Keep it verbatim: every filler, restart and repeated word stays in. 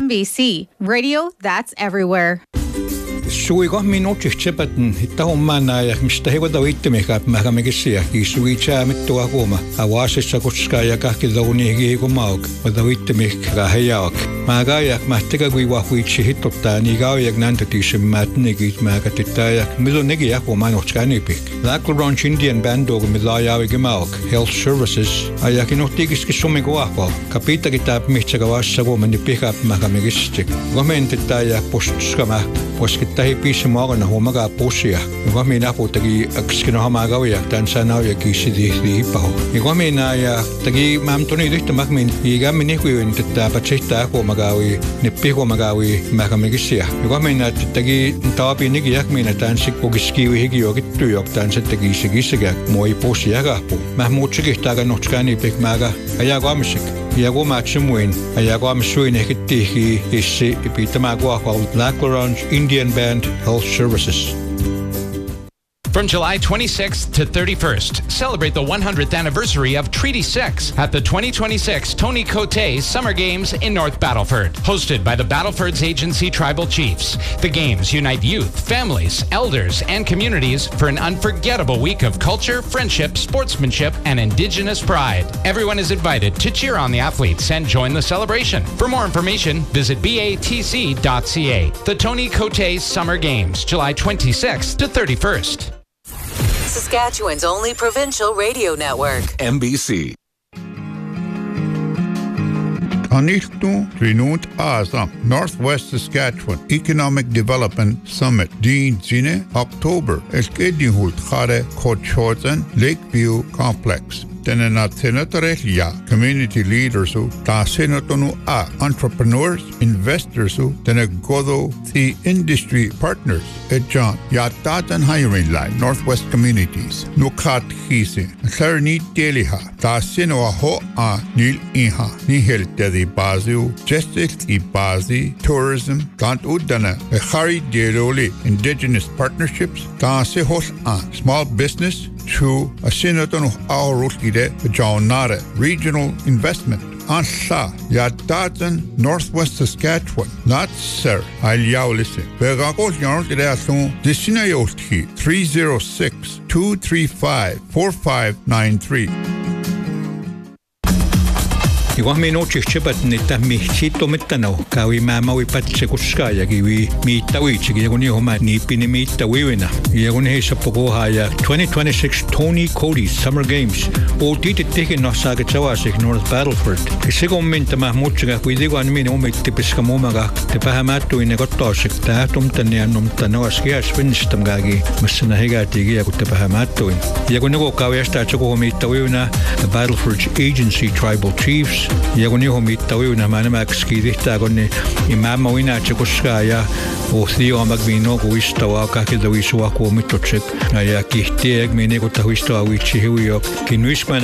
M B C, radio that's everywhere. Sui ko minuutti sepätän hitta hommana ja mistä he koda viittemikä mäkä mekisiä kisui chaamittu akuma awasissa koska ja kahki douni hiiko mauk koda viittemikä hejaak mäkä ja mähtäkä kui wahwitsi hitottaa ni gau ja nantati mätnigi mäkä tittaa milloin negi ja kuma nochkanipik Lackland Indian band dog milaya mauk health services ayakin ottikiski sumiko ahpa kapita kitab mihtsaka vassa komeni pickup mäkä mekistik komentittaa ja postskama poskit tahi piisi maagana huomaga pusia. Ja minä puhuttakin akskina hamaga ja tämän sanau ja kiisi tihti paho. Ja minä ja tagi mam toni yhtä mahmin ja minä kuin tätä patsihtaa huomaga ui neppi huomaga ui mäkämikisiä. Ja minä tagi taapi niki ja minä tämän sikkokiski ui hiki jokittu jok tämän settäkin se kissikä moi pusia kahpu. Mä muutsikin täällä notskani pek mäkä ja kaamisik. Ja kun mä tsemuin, ja kun mä suin ehkä tihi, issi pitämään kuahval Lackland Indian Band Health Services. From July twenty-sixth to thirty-first, celebrate the one hundredth anniversary of Treaty six at the twenty twenty-six Tony Cote Summer Games in North Battleford. Hosted by the Battleford's Agency Tribal Chiefs, the Games unite youth, families, elders, and communities for an unforgettable week of culture, friendship, sportsmanship, and Indigenous pride. Everyone is invited to cheer on the athletes and join the celebration. For more information, visit B A T C dot C A. The Tony Cote Summer Games, July twenty-sixth to thirty-first. Saskatchewan's only provincial radio network. M B C. Aniltu Rinut Asa, Northwest Saskatchewan Economic Development Summit, Dean Zine, October, Eskedihult Khare Kochotzen, Lakeview Complex. Tene na senatorehlia community leaders who ta senatonu a entrepreneurs investors who tene godo the industry partners at John ya tatan hiring line Northwest Communities no kat hise therni teliha ta seno a ho a nil iha ni helte di bazu justice i bazi tourism tant udana e khari deloli indigenous partnerships ta se hos a small business to a senator Aurukide Jaunare Regional Investment Ansha Yadatan Northwest Saskatchewan not sir Aliaulisi Begakol Yarnkidasun Disinayoti three oh six, two three five, four five nine three. Igual minuutti sepätän että mihsito mittano kaui mä maui patse koska ja kiwi miittawitsi ja kun ihoma niipini miittawivina ja kun heissä pokoha ja twenty twenty-six Tony Cote Summer Games o tiitit tekin no saaket savasik North Battleford se kommentta mä mutsika kuitenkaan minä omitti piska muomaga te pähämättuinen kottausik tähtumtan ja numtan noaskias vinstam kaki massana hegatikin ja kun te pähämättuin ja kun neko kaujasta että kun miittawivina Battleford's Agency Tribal Chiefs ja kun ihon mittawiuna mä nämäksikin tihtää kun niin mä uina että koska ja ohti on magvino kuistawa kaikilta visuaa kuomittotsek ja kihtiek minä kun tahuistawa vitsi hiujo kinuisman